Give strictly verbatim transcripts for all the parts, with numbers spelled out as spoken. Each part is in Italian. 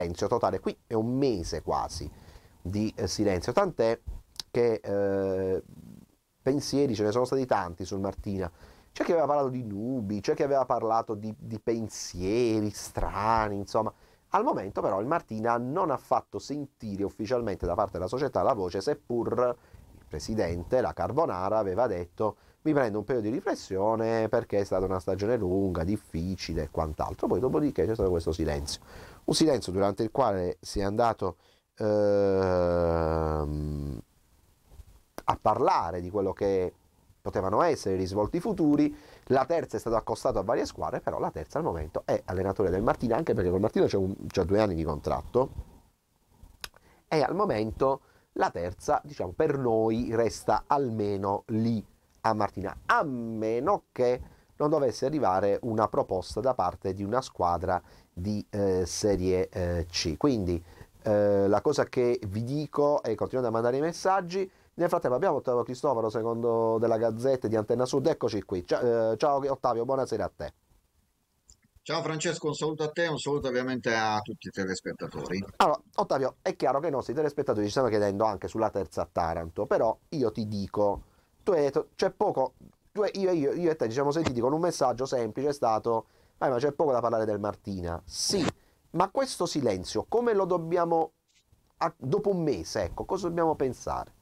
silenzio totale. Qui è un mese quasi di eh, silenzio, tant'è che eh, pensieri ce ne sono stati tanti sul Martina. C'è chi aveva parlato di nubi, c'è chi aveva parlato di, di pensieri strani, insomma. Al momento però il Martina non ha fatto sentire ufficialmente da parte della società la voce, seppur il presidente, la Carbonara, aveva detto mi prendo un periodo di riflessione perché è stata una stagione lunga, difficile e quant'altro. Poi dopodiché c'è stato questo silenzio. Un silenzio durante il quale si è andato ehm, a parlare di quello che potevano essere i risvolti futuri. La terza è stata accostata a varie squadre, però la terza al momento è allenatore del Martina, anche perché col Martina c'è, un, c'è due anni di contratto e al momento la terza, diciamo, per noi resta almeno lì a Martina, a meno che non dovesse arrivare una proposta da parte di una squadra di eh, Serie eh, C. Quindi eh, la cosa che vi dico è continuate a mandare i messaggi. Nel frattempo abbiamo Ottavio Cristoforo, secondo della Gazzetta di Antenna Sud, eccoci qui. Ciao, eh, ciao Ottavio, buonasera a te. Ciao Francesco, un saluto a te, un saluto ovviamente a tutti i telespettatori. Allora, Ottavio, è chiaro che i nostri telespettatori ci stanno chiedendo anche sulla terza Taranto, però io ti dico, tu hai detto, c'è poco, tu e- io, io, io e te ci siamo sentiti con un messaggio semplice, è stato, "Ah, ma c'è poco da parlare del Martina." Sì, ma questo silenzio, come lo dobbiamo, a- dopo un mese, ecco, cosa dobbiamo pensare?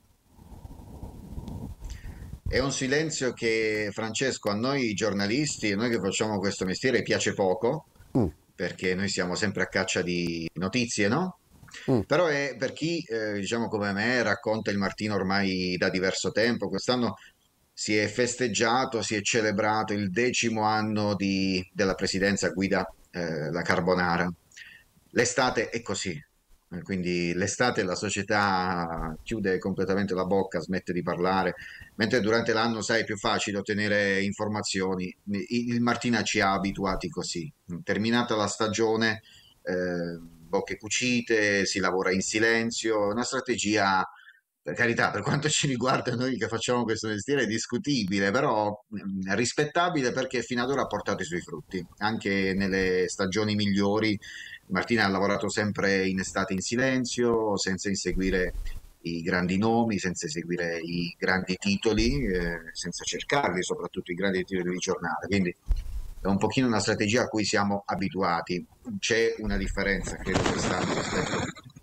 È un silenzio che, Francesco, a noi giornalisti, a noi che facciamo questo mestiere, piace poco, Mm, perché noi siamo sempre a caccia di notizie, no? mm. Però è per chi, eh, diciamo come me, racconta il Martino ormai da diverso tempo. Quest'anno si è festeggiato, si è celebrato il decimo anno di- della presidenza a guida, eh, la Carbonara. L'estate è così, eh, quindi l'estate la società chiude completamente la bocca, smette di parlare, mentre durante l'anno, sai, è più facile ottenere informazioni. Il il Martina ci ha abituati così. Terminata la stagione, eh, bocche cucite, si lavora in silenzio, una strategia, per carità, per quanto ci riguarda noi che facciamo questo mestiere, è discutibile, però mh, rispettabile perché fino ad ora ha portato i suoi frutti. Anche nelle stagioni migliori, Martina ha lavorato sempre in estate in silenzio, senza inseguire i grandi nomi, senza eseguire i grandi titoli, eh, senza cercarli, soprattutto i grandi titoli di giornata. Quindi è un pochino una strategia a cui siamo abituati. C'è una differenza, credo, quest'anno rispetto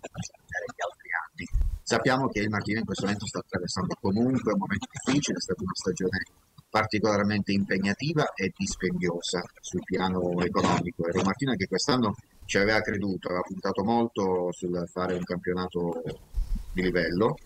agli altri anni. Sappiamo che il Martina in questo momento sta attraversando comunque un momento difficile, è stata una stagione particolarmente impegnativa e dispendiosa sul piano economico. Era un Martina che quest'anno ci aveva creduto, aveva puntato molto sul fare un campionato di livello,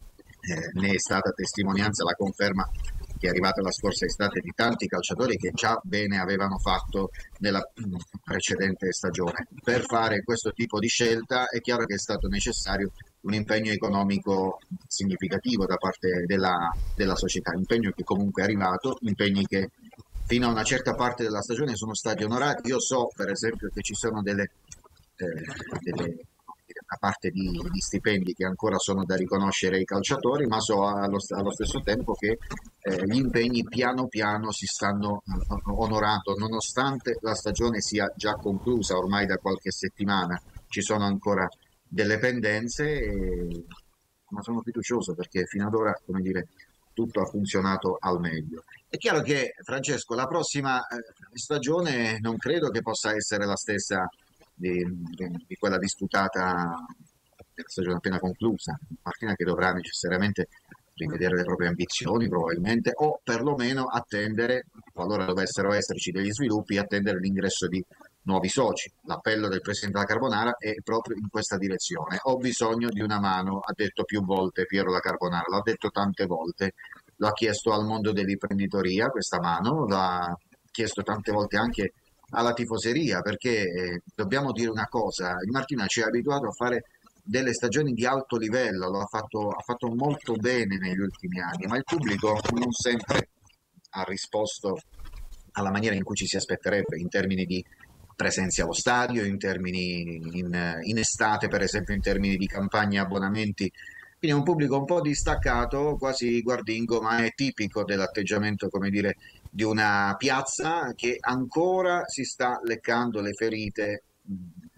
eh, ne è stata testimonianza la conferma che è arrivata la scorsa estate di tanti calciatori che già bene avevano fatto nella precedente stagione. Per fare questo tipo di scelta è chiaro che è stato necessario un impegno economico significativo da parte della, della società, impegno che comunque è arrivato, impegni che fino a una certa parte della stagione sono stati onorati. Io so per esempio che ci sono delle, eh, delle una parte di, di stipendi che ancora sono da riconoscere ai calciatori, ma so allo, allo stesso tempo che eh, gli impegni piano piano si stanno eh, onorando, nonostante la stagione sia già conclusa ormai da qualche settimana. Ci sono ancora delle pendenze, e- ma sono fiducioso perché fino ad ora, come dire, tutto ha funzionato al meglio. È chiaro che, Francesco, la prossima eh, stagione non credo che possa essere la stessa di, di- di quella disputata della stagione appena conclusa. Martina che dovrà necessariamente rivedere le proprie ambizioni, probabilmente, o perlomeno attendere, qualora dovessero esserci degli sviluppi, attendere l'ingresso di nuovi soci. L'appello del presidente della Carbonara è proprio in questa direzione. Ho bisogno di una mano, ha detto più volte Piero La Carbonara, l'ha detto tante volte, lo ha chiesto al mondo dell'imprenditoria questa mano, l'ha chiesto tante volte anche alla tifoseria, perché eh, dobbiamo dire una cosa, il Martina ci ha abituato a fare delle stagioni di alto livello, lo ha fatto, ha fatto molto bene negli ultimi anni, ma il pubblico non sempre ha risposto alla maniera in cui ci si aspetterebbe in termini di presenze allo stadio, in termini in, in estate, per esempio, in termini di campagne abbonamenti. Quindi è un pubblico un po' distaccato, quasi guardingo, ma è tipico dell'atteggiamento, come dire, di una piazza che ancora si sta leccando le ferite mh,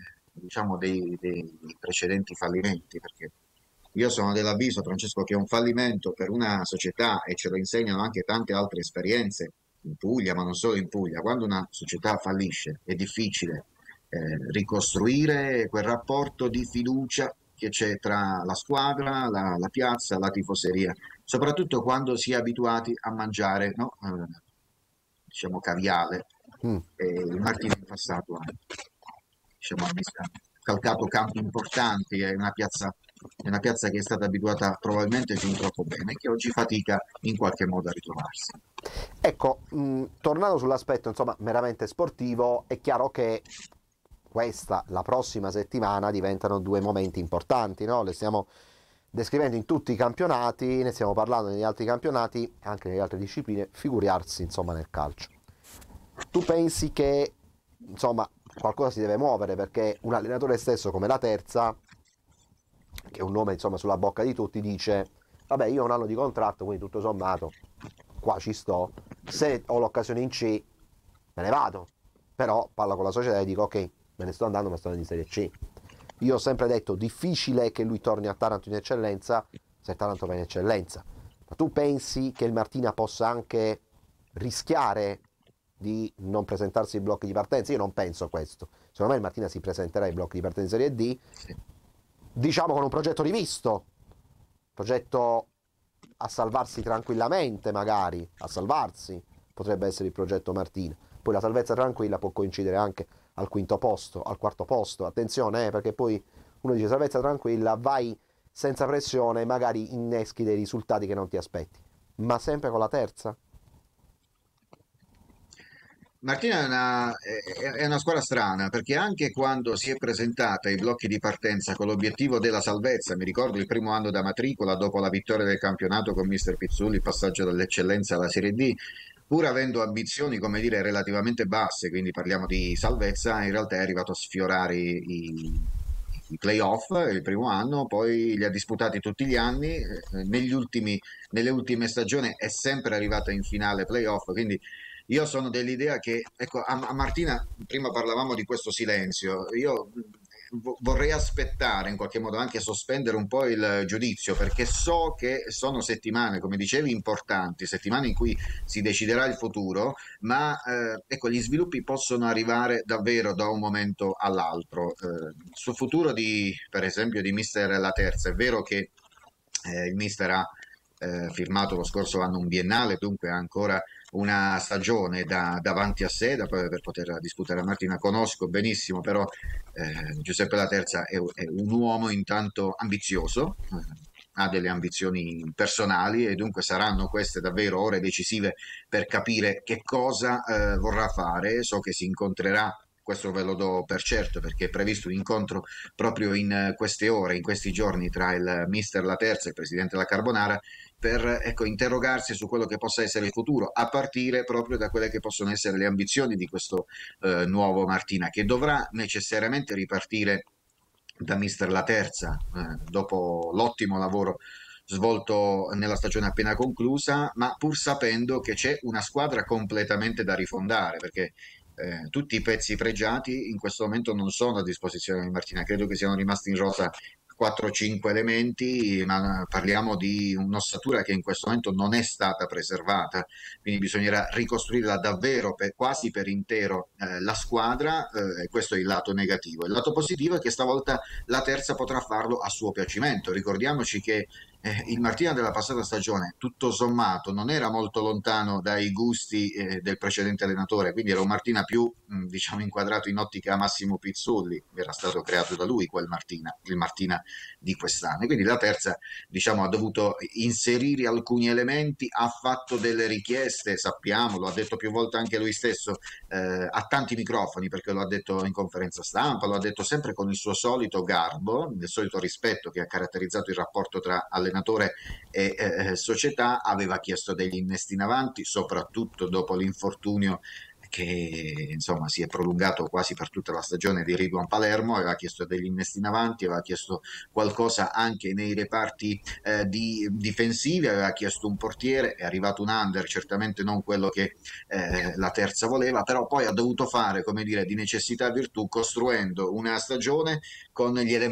diciamo, dei, dei precedenti fallimenti, perché io sono dell'avviso, Francesco, che un fallimento per una società, e ce lo insegnano anche tante altre esperienze in Puglia, ma non solo in Puglia, quando una società fallisce è difficile eh, ricostruire quel rapporto di fiducia che c'è tra la squadra, la, la piazza, la tifoseria, soprattutto quando si è abituati a mangiare, no? Eh, diciamo caviale. Mm. E il Martino in passato ha, diciamo, ha calcato campi importanti, è una piazza, è una piazza che è stata abituata probabilmente fin troppo bene e che oggi fatica in qualche modo a ritrovarsi. Ecco, mh, tornando sull'aspetto insomma meramente sportivo, è chiaro che questa, la prossima settimana diventano due momenti importanti, no? Le stiamo descrivendo in tutti i campionati, ne stiamo parlando negli altri campionati, anche nelle altre discipline, figuriarsi insomma nel calcio. Tu pensi che insomma qualcosa si deve muovere perché un allenatore stesso come la Terza, che è un nome insomma sulla bocca di tutti, dice vabbè io ho un anno di contratto quindi tutto sommato qua ci sto, se ho l'occasione in C me ne vado, però parlo con la società e dico ok me ne sto andando ma sto andando in Serie C. Io ho sempre detto difficile che lui torni a Taranto in eccellenza se Taranto va in eccellenza, ma tu pensi che il Martina possa anche rischiare di non presentarsi ai blocchi di partenza? Io non penso questo, secondo me il Martina si presenterà ai blocchi di partenza in Serie D, Sì. diciamo con un progetto rivisto, progetto a salvarsi tranquillamente, magari a salvarsi potrebbe essere il progetto Martina. Poi la salvezza tranquilla può coincidere anche al quinto posto, al quarto posto, attenzione eh, perché poi uno dice salvezza tranquilla, vai senza pressione, magari inneschi dei risultati che non ti aspetti, ma sempre con la terza. Martina è una, è- è una squadra strana perché anche quando si è presentata ai blocchi di partenza con l'obiettivo della salvezza, mi ricordo il primo anno da matricola dopo la vittoria del campionato con mister Pizzulli, il passaggio dall'eccellenza alla Serie D, pur avendo ambizioni, come dire, relativamente basse, quindi parliamo di salvezza, in realtà è arrivato a sfiorare i, i playoff il primo anno, poi li ha disputati tutti gli anni, eh, negli ultimi, nelle ultime stagioni è sempre arrivata in finale playoff, quindi io sono dell'idea che, ecco, a, a Martina, prima parlavamo di questo silenzio, io vo- vorrei aspettare in qualche modo, anche sospendere un po' il giudizio, perché so che sono settimane, come dicevi, importanti, settimane in cui si deciderà il futuro, ma eh, ecco, gli sviluppi possono arrivare davvero da un momento all'altro. Eh, sul futuro di, per esempio, di Mister La Terza, è vero che eh, il Mister ha eh, firmato lo scorso anno un biennale, dunque ha ancora una stagione da, davanti a sé da, per poter disputare a Martina. Conosco benissimo, però eh, Giuseppe La Terza è, è un uomo intanto ambizioso, eh, ha delle ambizioni personali e dunque saranno queste davvero ore decisive per capire che cosa eh, vorrà fare. So che si incontrerà. Questo ve lo do per certo perché è previsto un incontro proprio in queste ore, in questi giorni tra il mister La Terza e il presidente La Carbonara per ecco, interrogarsi su quello che possa essere il futuro, a partire proprio da quelle che possono essere le ambizioni di questo eh, nuovo Martina, che dovrà necessariamente ripartire da mister La Terza, eh, dopo l'ottimo lavoro svolto nella stagione appena conclusa, ma pur sapendo che c'è una squadra completamente da rifondare, perché eh, tutti i pezzi pregiati in questo momento non sono a disposizione di Martina, credo che siano rimasti in rosa quattro cinque elementi, ma parliamo di un'ossatura che in questo momento non è stata preservata, quindi bisognerà ricostruirla davvero per, quasi per intero eh, la squadra, eh, e questo è il lato negativo. Il lato positivo è che stavolta la terza potrà farlo a suo piacimento. Ricordiamoci che eh, il Martina della passata stagione, tutto sommato, non era molto lontano dai gusti eh, del precedente allenatore, quindi era un Martina più, mh, diciamo, inquadrato in ottica Massimo Pizzulli, era stato creato da lui quel Martina, il Martina di quest'anno. E quindi la terza, diciamo, ha dovuto inserire alcuni elementi, ha fatto delle richieste, sappiamo, lo ha detto più volte anche lui stesso, eh, a tanti microfoni, perché lo ha detto in conferenza stampa, lo ha detto sempre con il suo solito garbo, il solito rispetto che ha caratterizzato il rapporto tra allenatore e eh, società, aveva chiesto degli innesti in avanti, soprattutto dopo l'infortunio che insomma si è prolungato quasi per tutta la stagione di Ridwan Palermo, aveva chiesto degli innesti in avanti, aveva chiesto qualcosa anche nei reparti eh, di, difensivi, aveva chiesto un portiere, è arrivato un under, certamente non quello che eh, la terza voleva, però poi ha dovuto fare, come dire, di necessità virtù, costruendo una stagione con gli elementi